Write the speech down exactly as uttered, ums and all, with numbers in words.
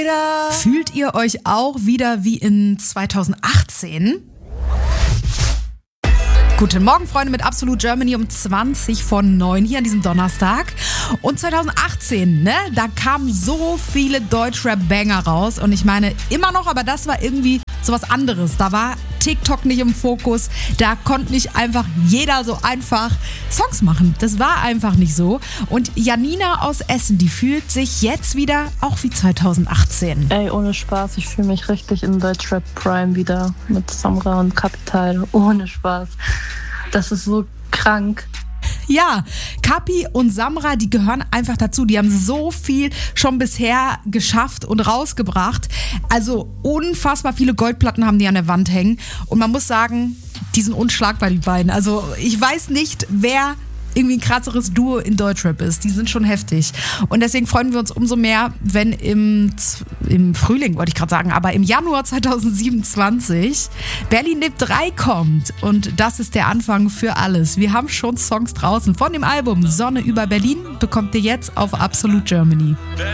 wieder. Fühlt ihr euch auch wieder wie in zweitausendachtzehn? Guten Morgen, Freunde, mit Absolut Germany um zwanzig von neun hier an diesem Donnerstag. Und zweitausendachtzehn, ne, da kamen so viele Deutschrap-Banger raus. Und ich meine, immer noch, aber das war irgendwie sowas anderes. Da war TikTok nicht im Fokus. Da konnte nicht einfach jeder so einfach Songs machen. Das war einfach nicht so. Und Janina aus Essen, die fühlt sich jetzt wieder auch wie zweitausendachtzehn. Ey, ohne Spaß, ich fühle mich richtig in Deutschrap Prime wieder mit Samra und Capital. Ohne Spaß. Das ist so krank. Ja, Capi und Samra, die gehören einfach dazu. Die haben so viel schon bisher geschafft und rausgebracht. Also unfassbar viele Goldplatten haben die an der Wand hängen. Und man muss sagen, die sind unschlagbar, die beiden. Also ich weiß nicht, wer irgendwie ein krasseres Duo in Deutschrap ist. Die sind schon heftig. Und deswegen freuen wir uns umso mehr, wenn im, im Frühling, wollte ich gerade sagen, aber im Januar zweitausendsiebenundzwanzig Berlin lebt drei kommt. Und das ist der Anfang für alles. Wir haben schon Songs draußen von dem Album Sonne über Berlin. Bekommt ihr jetzt auf Absolut Germany.